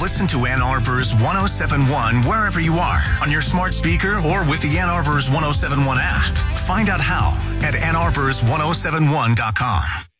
Listen to Ann Arbor's 1071 wherever you are, on your smart speaker or with the Ann Arbor's 1071 app. Find out how at AnnArbor's1071.com.